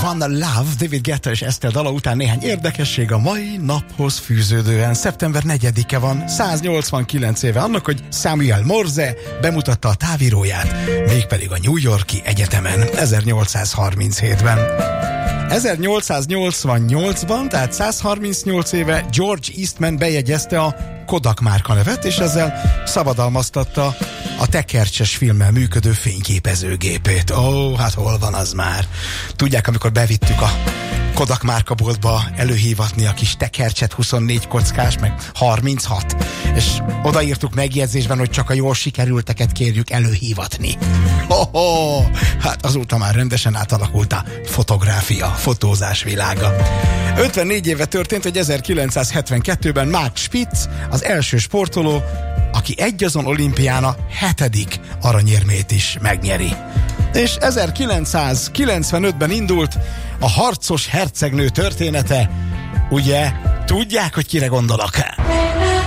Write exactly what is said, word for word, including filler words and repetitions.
Van Love, David Guetta és Estelle dala után néhány érdekesség a mai naphoz fűződően. szeptember negyedike van, száznyolcvankilenc éve annak, hogy Samuel Morse bemutatta a távíróját, mégpedig a New York-i egyetemen ezernyolcszázharminchétben. ezernyolcszáznyolcvannyolcban, tehát százharmincnyolc éve George Eastman bejegyezte a Kodak márka nevet, és ezzel szabadalmaztatta a tekercses filmmel működő fényképezőgépét. Ó, oh, hát hol van az már? Tudják, amikor bevittük a Kodak márkaboltba előhívatni a kis tekercset, huszonnégy kockás, meg harminchat, és odaírtuk megjegyzésben, hogy csak a jól sikerülteket kérjük előhívatni. Ho-ho! Hát azóta már rendesen átalakult a fotográfia, fotózás világa. ötvennégy éve történt, hogy ezerkilencszázhetvenkettőben Mark Spitz, az első sportoló, aki egyazon olimpián a hetedik aranyérmét is megnyeri. És ezerkilencszázkilencvenötben indult a harcos hercegnő története. Ugye, tudják, hogy kire gondolok?